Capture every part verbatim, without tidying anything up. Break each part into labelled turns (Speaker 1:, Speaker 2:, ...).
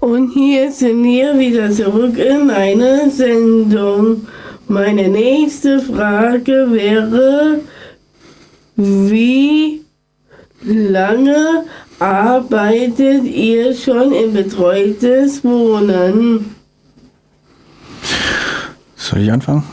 Speaker 1: Und hier sind wir wieder zurück in einer Sendung. Meine nächste Frage wäre, wie lange arbeitet ihr schon in betreutes Wohnen?
Speaker 2: Soll ich anfangen?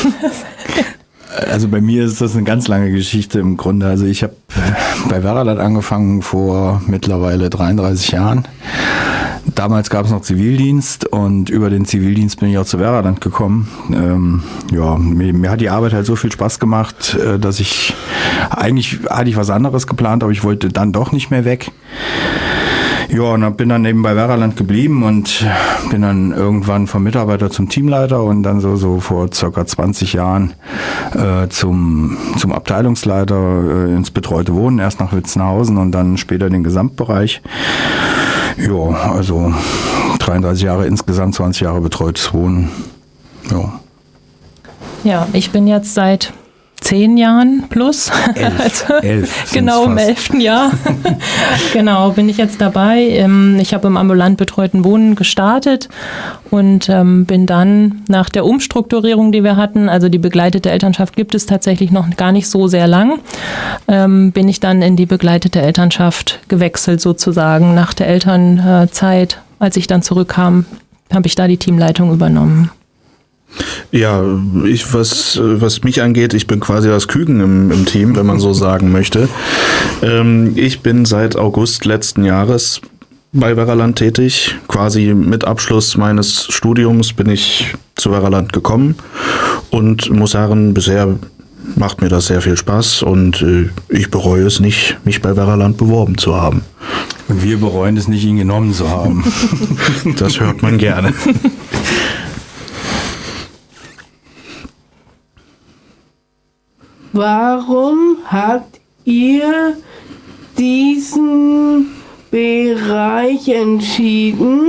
Speaker 2: Also bei mir ist das eine ganz lange Geschichte im Grunde. Also ich habe bei Veraland angefangen vor mittlerweile dreiunddreißig Jahren. Damals gab es noch Zivildienst und über den Zivildienst bin ich auch zu Veraland gekommen. Ähm, ja, mir, mir hat die Arbeit halt so viel Spaß gemacht, äh, dass ich, eigentlich hatte ich was anderes geplant, aber ich wollte dann doch nicht mehr weg. Ja, und bin dann eben bei Veraland geblieben und bin dann irgendwann vom Mitarbeiter zum Teamleiter und dann so, so vor circa zwanzig Jahren äh, zum, zum Abteilungsleiter äh, ins betreute Wohnen, erst nach Witzenhausen und dann später den Gesamtbereich. Ja, also dreiunddreißig Jahre insgesamt, zwanzig Jahre betreutes Wohnen. Ja.
Speaker 3: Ja, ich bin jetzt seit zehn Jahren plus.
Speaker 2: Elf.
Speaker 3: Also,
Speaker 2: Elf
Speaker 3: genau, im elften Jahr. Genau, bin ich jetzt dabei. Ich habe im ambulant betreuten Wohnen gestartet und ähm, bin dann nach der Umstrukturierung, die wir hatten, also die begleitete Elternschaft gibt es tatsächlich noch gar nicht so sehr lang, ähm, bin ich dann in die begleitete Elternschaft gewechselt sozusagen. Nach der Elternzeit, als ich dann zurückkam, habe ich da die Teamleitung übernommen.
Speaker 4: Ja, ich, was, was mich angeht, ich bin quasi das Küken im, im Team, wenn man so sagen möchte. Ähm, ich bin seit August letzten Jahres bei Veraland tätig. Quasi mit Abschluss meines Studiums bin ich zu Veraland gekommen und muss sagen, bisher macht mir das sehr viel Spaß und äh, ich bereue es nicht, mich bei Veraland beworben zu haben.
Speaker 2: Und wir bereuen es nicht, ihn genommen zu haben.
Speaker 4: Das hört man gerne.
Speaker 1: Warum habt ihr diesen Bereich entschieden?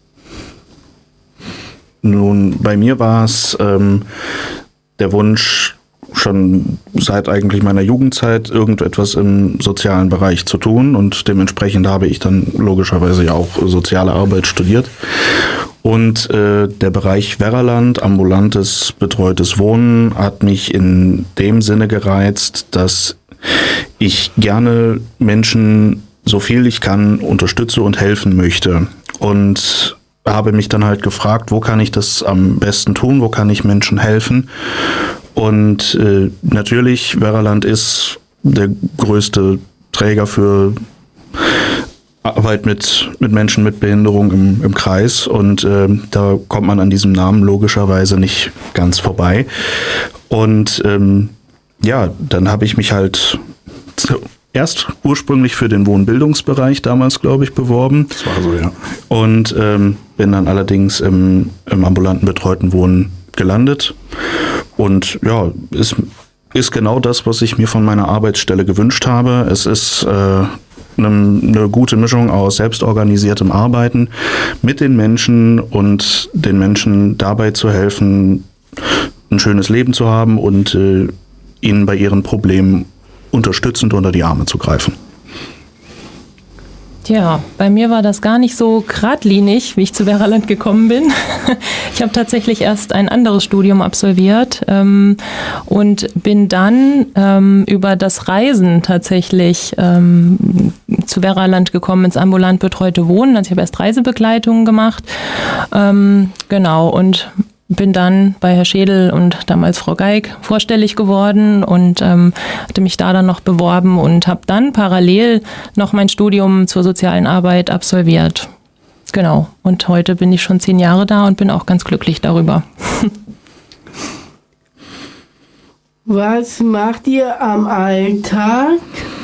Speaker 4: Nun, bei mir war es ähm, der Wunsch, schon seit eigentlich meiner Jugendzeit irgendetwas im sozialen Bereich zu tun und dementsprechend habe ich dann logischerweise ja auch soziale Arbeit studiert. Und äh, der Bereich Veraland, ambulantes, betreutes Wohnen, hat mich in dem Sinne gereizt, dass ich gerne Menschen, so viel ich kann, unterstütze und helfen möchte. Und habe mich dann halt gefragt, wo kann ich das am besten tun, wo kann ich Menschen helfen? Und äh, natürlich, Veraland ist der größte Träger für Arbeit mit, mit Menschen mit Behinderung im, im Kreis und äh, da kommt man an diesem Namen logischerweise nicht ganz vorbei. Und ähm, ja, dann habe ich mich halt erst ursprünglich für den Wohnbildungsbereich damals, glaube ich, beworben.
Speaker 2: Das war so, ja.
Speaker 4: Und ähm, bin dann allerdings im, im ambulanten betreuten Wohnen gelandet. Und ja, ist, ist genau das, was ich mir von meiner Arbeitsstelle gewünscht habe. Es ist äh, eine, eine gute Mischung aus selbstorganisiertem Arbeiten mit den Menschen und den Menschen dabei zu helfen, ein schönes Leben zu haben und äh, ihnen bei ihren Problemen unterstützend unter die Arme zu greifen.
Speaker 3: Tja, bei mir war das gar nicht so geradlinig, wie ich zu Veraland gekommen bin. Ich habe tatsächlich erst ein anderes Studium absolviert ähm, und bin dann ähm, über das Reisen tatsächlich ähm, zu Veraland gekommen, ins ambulant betreute Wohnen. Also ich habe erst Reisebegleitungen gemacht. Ähm, genau, und bin dann bei Herr Schädel und damals Frau Geig vorstellig geworden und ähm, hatte mich da dann noch beworben und habe dann parallel noch mein Studium zur sozialen Arbeit absolviert. Genau. Und heute bin ich schon zehn Jahre da und bin auch ganz glücklich darüber.
Speaker 1: Was macht ihr am Alltag?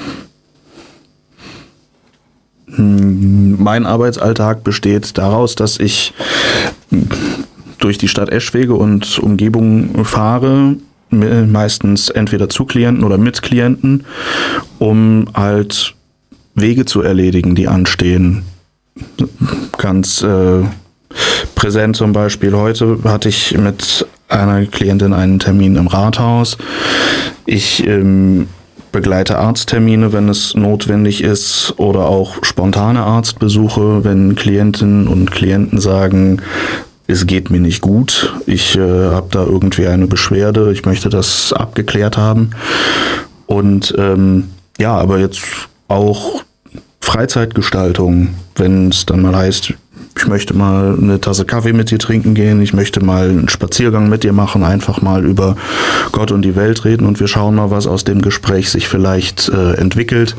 Speaker 4: Mein Arbeitsalltag besteht daraus, dass ich durch die Stadt Eschwege und Umgebung fahre, meistens entweder zu Klienten oder mit Klienten, um halt Wege zu erledigen, die anstehen. Ganz äh, präsent zum Beispiel heute hatte ich mit einer Klientin einen Termin im Rathaus. Ich ähm, begleite Arzttermine, wenn es notwendig ist, oder auch spontane Arztbesuche, wenn Klientinnen und Klienten sagen, es geht mir nicht gut, ich äh, habe da irgendwie eine Beschwerde, ich möchte das abgeklärt haben. Und ähm, ja, aber jetzt auch Freizeitgestaltung, wenn es dann mal heißt, ich möchte mal eine Tasse Kaffee mit dir trinken gehen, ich möchte mal einen Spaziergang mit dir machen, einfach mal über Gott und die Welt reden und wir schauen mal, was aus dem Gespräch sich vielleicht äh, entwickelt.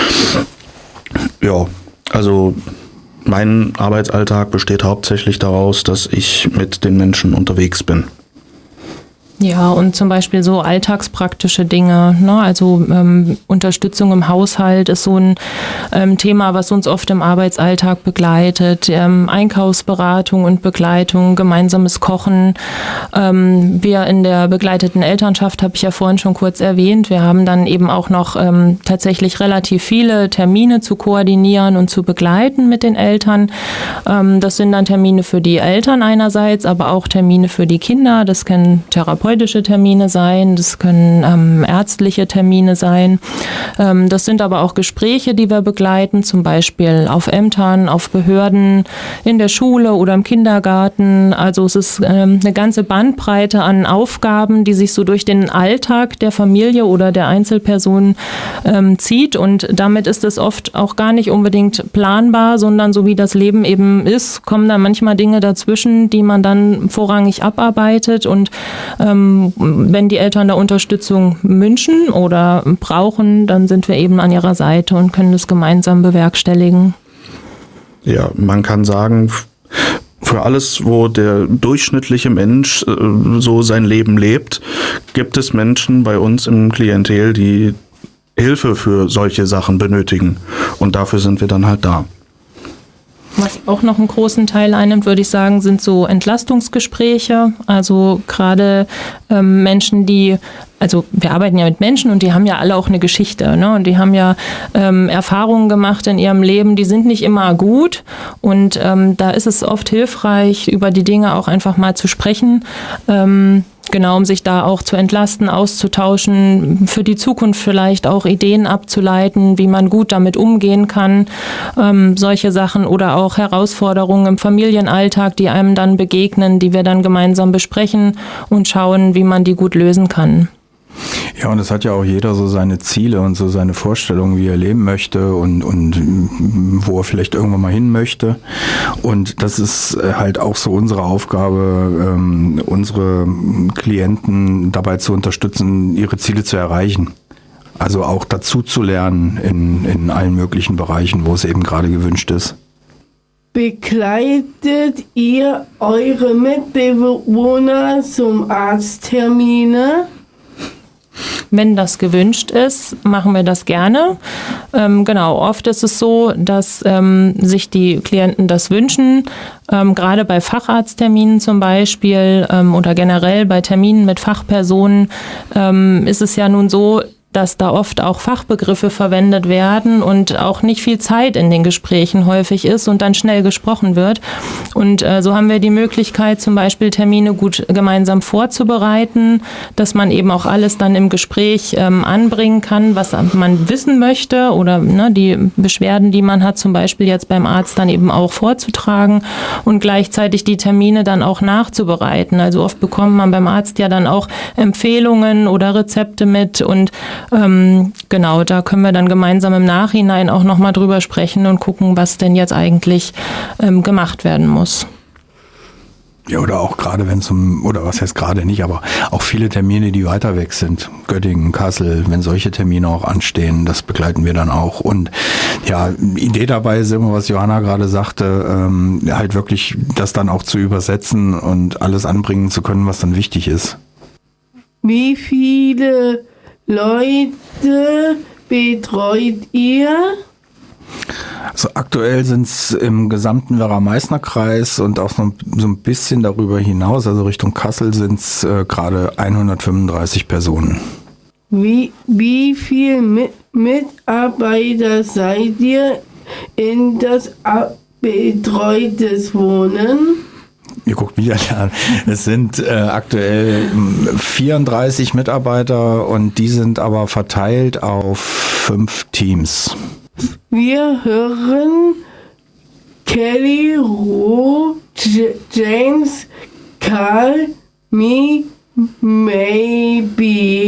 Speaker 4: Ja, also mein Arbeitsalltag besteht hauptsächlich daraus, dass ich mit den Menschen unterwegs bin.
Speaker 3: Ja, und zum Beispiel so alltagspraktische Dinge, ne? Also ähm, Unterstützung im Haushalt ist so ein ähm, Thema, was uns oft im Arbeitsalltag begleitet. Ähm, Einkaufsberatung und Begleitung, gemeinsames Kochen. Ähm, wir in der begleiteten Elternschaft, habe ich ja vorhin schon kurz erwähnt, wir haben dann eben auch noch ähm, tatsächlich relativ viele Termine zu koordinieren und zu begleiten mit den Eltern. Ähm, das sind dann Termine für die Eltern einerseits, aber auch Termine für die Kinder. Das können Therapeuten Termine sein, das können ähm, ärztliche Termine sein. Ähm, das sind aber auch Gespräche, die wir begleiten, zum Beispiel auf Ämtern, auf Behörden, in der Schule oder im Kindergarten. Also es ist ähm, eine ganze Bandbreite an Aufgaben, die sich so durch den Alltag der Familie oder der Einzelperson ähm, zieht und damit ist es oft auch gar nicht unbedingt planbar, sondern so wie das Leben eben ist, kommen da manchmal Dinge dazwischen, die man dann vorrangig abarbeitet und ähm, wenn die Eltern da Unterstützung wünschen oder brauchen, dann sind wir eben an ihrer Seite und können das gemeinsam bewerkstelligen.
Speaker 4: Ja, man kann sagen, für alles, wo der durchschnittliche Mensch äh, so sein Leben lebt, gibt es Menschen bei uns im Klientel, die Hilfe für solche Sachen benötigen. Und dafür sind wir dann halt da.
Speaker 3: Was auch noch einen großen Teil einnimmt, würde ich sagen, sind so Entlastungsgespräche. Also gerade ähm, Menschen, die, also wir arbeiten ja mit Menschen und die haben ja alle auch eine Geschichte, ne? Und die haben ja ähm, Erfahrungen gemacht in ihrem Leben, die sind nicht immer gut. Und ähm, da ist es oft hilfreich, über die Dinge auch einfach mal zu sprechen. Ähm, Genau, um sich da auch zu entlasten, auszutauschen, für die Zukunft vielleicht auch Ideen abzuleiten, wie man gut damit umgehen kann, ähm, solche Sachen oder auch Herausforderungen im Familienalltag, die einem dann begegnen, die wir dann gemeinsam besprechen und schauen, wie man die gut lösen kann.
Speaker 2: Ja, und es hat ja auch jeder so seine Ziele und so seine Vorstellungen, wie er leben möchte und, und wo er vielleicht irgendwann mal hin möchte. Und das ist halt auch so unsere Aufgabe, ähm, unsere Klienten dabei zu unterstützen, ihre Ziele zu erreichen. Also auch dazu zu lernen in, in allen möglichen Bereichen, wo es eben gerade gewünscht ist.
Speaker 1: Begleitet ihr eure Mitbewohner zum Arzttermine?
Speaker 3: Wenn das gewünscht ist, machen wir das gerne. Ähm, genau, oft ist es so, dass ähm, sich die Klienten das wünschen, ähm, gerade bei Facharztterminen zum Beispiel ähm, oder generell bei Terminen mit Fachpersonen ähm, ist es ja nun so, dass da oft auch Fachbegriffe verwendet werden und auch nicht viel Zeit in den Gesprächen häufig ist und dann schnell gesprochen wird. Und äh, so haben wir die Möglichkeit, zum Beispiel Termine gut gemeinsam vorzubereiten, dass man eben auch alles dann im Gespräch ähm, anbringen kann, was man wissen möchte oder ne, die Beschwerden, die man hat, zum Beispiel jetzt beim Arzt dann eben auch vorzutragen und gleichzeitig die Termine dann auch nachzubereiten. Also oft bekommt man beim Arzt ja dann auch Empfehlungen oder Rezepte mit und Ähm, genau, da können wir dann gemeinsam im Nachhinein auch nochmal drüber sprechen und gucken, was denn jetzt eigentlich ähm, gemacht werden muss.
Speaker 2: Ja, oder auch gerade wenn es um, oder was heißt gerade nicht, aber auch viele Termine, die weiter weg sind. Göttingen, Kassel, wenn solche Termine auch anstehen, das begleiten wir dann auch. Und ja, Idee dabei ist immer, was Johanna gerade sagte, ähm, halt wirklich das dann auch zu übersetzen und alles anbringen zu können, was dann wichtig ist.
Speaker 1: Wie viele Leute betreut ihr?
Speaker 2: Also aktuell sind es im gesamten Werra-Meißner-Kreis und auch so, so ein bisschen darüber hinaus, also Richtung Kassel sind es äh, gerade hundertfünfunddreißig Personen.
Speaker 1: Wie, wie viel mit Mitarbeiter seid ihr in das betreutes Wohnen?
Speaker 2: ihr guckt mich an. Es sind äh, aktuell vierunddreißig Mitarbeiter und die sind aber verteilt auf fünf Teams.
Speaker 1: Wir hören Kelly, Ro, J- James, Carl, Me, Maybe.